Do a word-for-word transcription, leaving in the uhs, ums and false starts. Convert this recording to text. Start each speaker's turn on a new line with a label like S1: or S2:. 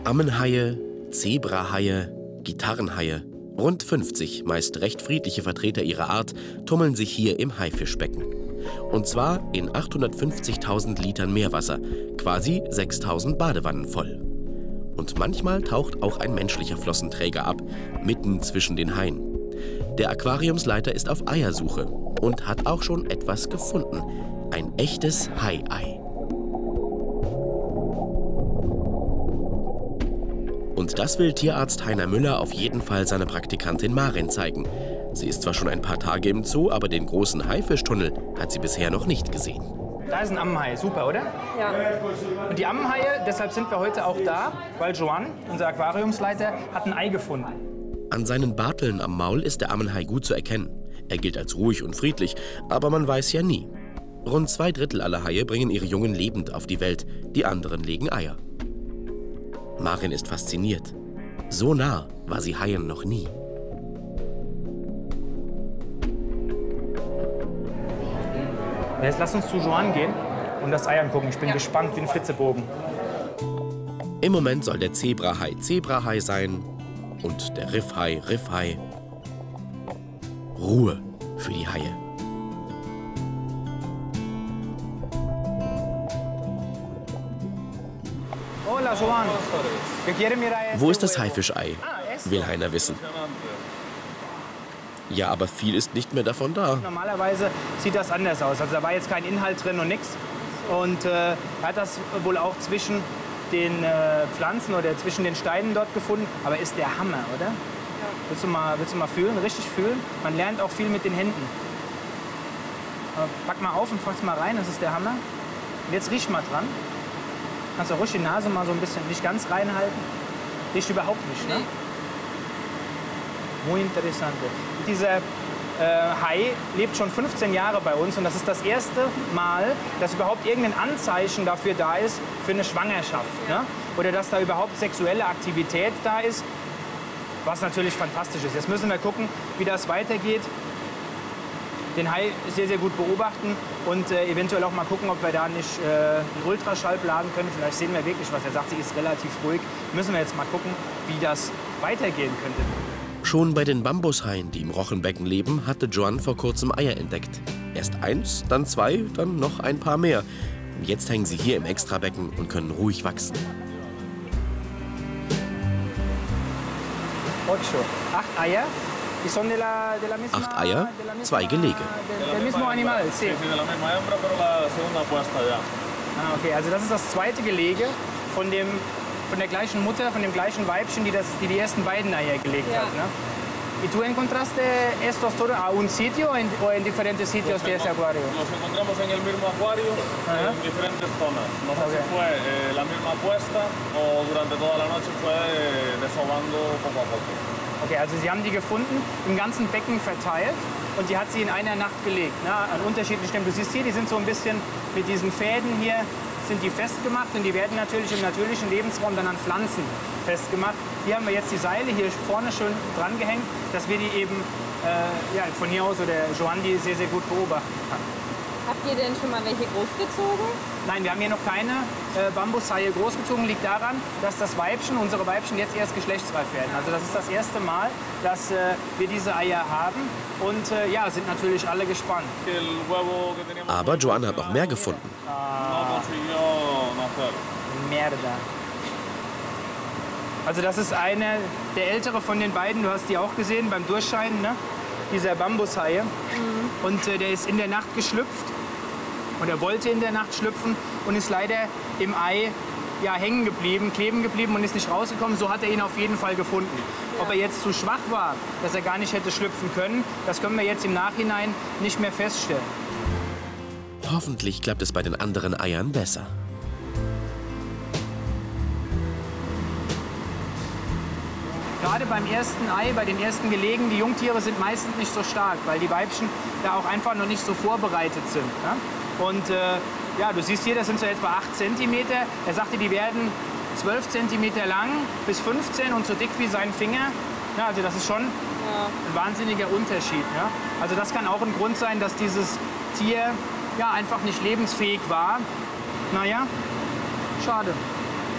S1: Ammenhaie, Zebrahaie, Gitarrenhaie. Rund fünfzig, meist recht friedliche Vertreter ihrer Art tummeln sich hier im Haifischbecken. Und zwar in achthundertfünfzigtausend Litern Meerwasser, quasi sechstausend Badewannen voll. Und manchmal taucht auch ein menschlicher Flossenträger ab, mitten zwischen den Haien. Der Aquariumsleiter ist auf Eiersuche und hat auch schon etwas gefunden. Ein echtes Hai-Ei. Und das will Tierarzt Heiner Müller auf jeden Fall seiner Praktikantin Maren zeigen. Sie ist zwar schon ein paar Tage im Zoo, aber den großen Haifischtunnel hat sie bisher noch nicht gesehen.
S2: Da ist ein Ammenhai, super, oder?
S3: Ja.
S2: Und die Ammenhaie, deshalb sind wir heute auch da, weil Joan, unser Aquariumsleiter, hat ein Ei gefunden.
S1: An seinen Barteln am Maul ist der Ammenhai gut zu erkennen. Er gilt als ruhig und friedlich, aber man weiß ja nie. Rund zwei Drittel aller Haie bringen ihre Jungen lebend auf die Welt, die anderen legen Eier. Maren ist fasziniert. So nah war sie Haien noch nie.
S2: Jetzt lass uns zu Joan gehen und das Ei angucken. Ich bin ja. gespannt wie ein Flitzebogen.
S1: Im Moment soll der Zebrahai Zebrahai sein und der Riffhai Riffhai. Ruhe für die Haie.
S2: Hola, Joan.
S1: Wo ist das Haifischei? Will Heiner wissen. Ja, aber viel ist nicht mehr davon da.
S2: Normalerweise sieht das anders aus. Also da war jetzt kein Inhalt drin und nichts. Und äh, er hat das wohl auch zwischen den äh, Pflanzen oder zwischen den Steinen dort gefunden. Aber ist der Hammer, oder? Ja. Willst du mal, willst du mal fühlen, richtig fühlen? Man lernt auch viel mit den Händen. Aber pack mal auf und pack's mal rein, das ist der Hammer. Und jetzt riech mal dran. Kannst du ruhig die Nase mal so ein bisschen nicht ganz reinhalten. Riecht überhaupt nicht, ne? Muy interessante. Dieser äh, Hai lebt schon fünfzehn Jahre bei uns und das ist das erste Mal, dass überhaupt irgendein Anzeichen dafür da ist für eine Schwangerschaft. Ja. Ne? Oder dass da überhaupt sexuelle Aktivität da ist, was natürlich fantastisch ist. Jetzt müssen wir gucken, wie das weitergeht. Den Hai sehr, sehr gut beobachten und äh, eventuell auch mal gucken, ob wir da nicht äh, einen Ultraschall laden können. Vielleicht sehen wir wirklich was. Er sagt, sie ist relativ ruhig. Müssen wir jetzt mal gucken, wie das weitergehen könnte.
S1: Schon bei den Bambushaien, die im Rochenbecken leben, hatte Joan vor kurzem Eier entdeckt. Erst eins, dann zwei, dann noch ein paar mehr. Und jetzt hängen sie hier im Extrabecken und können ruhig wachsen.
S2: Ocho. Acht Eier.
S1: Acht Eier, zwei Gelege.
S2: Ah, okay, also das ist das zweite Gelege von, dem, von der gleichen Mutter, von dem gleichen Weibchen, die das, die, die ersten beiden Eier gelegt ja. hat. Ne? ¿Y tú encontraste estos todos a un sitio o en, o en diferentes sitios de ese acuario?
S4: Los encontramos en el mismo acuario, uh-huh. en diferentes zonas. No sé okay. si fue eh, la misma puesta o durante toda la noche fue eh, desovando poco a poco.
S2: Okay, also Sie haben die gefunden, im ganzen Becken verteilt und die hat sie in einer Nacht gelegt. Ne? An unterschiedlichen Stellen. Du siehst hier, die sind so ein bisschen mit diesen Fäden hier, sind die festgemacht und die werden natürlich im natürlichen Lebensraum dann an Pflanzen festgemacht. Hier haben wir jetzt die Seile hier vorne schön dran gehängt, dass wir die eben äh, ja, von hier aus oder Joan die sehr, sehr gut beobachten kann.
S3: Habt ihr denn schon mal welche großgezogen?
S2: Nein, wir haben hier noch keine äh, Bambushaie großgezogen. Liegt daran, dass das Weibchen, unsere Weibchen jetzt erst geschlechtsreif werden. Also das ist das erste Mal, dass äh, wir diese Eier haben. Und äh, ja, sind natürlich alle gespannt.
S1: Aber Joan hat noch mehr gefunden.
S2: Ah, Merda. Also das ist eine, der ältere von den beiden. Du hast die auch gesehen beim Durchscheinen, ne? Dieser Bambushaie. Mhm. Und äh, der ist in der Nacht geschlüpft. Und er wollte in der Nacht schlüpfen und ist leider im Ei ja, hängen geblieben, kleben geblieben und ist nicht rausgekommen. So hat er ihn auf jeden Fall gefunden. Ja. Ob er jetzt zu schwach war, dass er gar nicht hätte schlüpfen können, das können wir jetzt im Nachhinein nicht mehr feststellen.
S1: Hoffentlich klappt es bei den anderen Eiern besser.
S2: Gerade beim ersten Ei, bei den ersten Gelegen, die Jungtiere sind meistens nicht so stark, weil die Weibchen da auch einfach noch nicht so vorbereitet sind. Ne? Und äh, ja, du siehst hier, das sind so etwa acht Zentimeter. Er sagte, die werden zwölf Zentimeter lang bis fünfzehn und so dick wie sein Finger. Ja, also das ist schon ja. ein wahnsinniger Unterschied. Ja? Also das kann auch ein Grund sein, dass dieses Tier ja, einfach nicht lebensfähig war. Naja, schade.